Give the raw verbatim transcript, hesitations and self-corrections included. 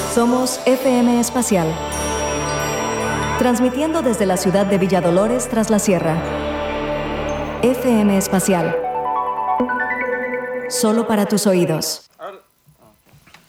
Somos F M Espacial, transmitiendo desde la ciudad de Villa Dolores tras la sierra. F M Espacial, solo para tus oídos.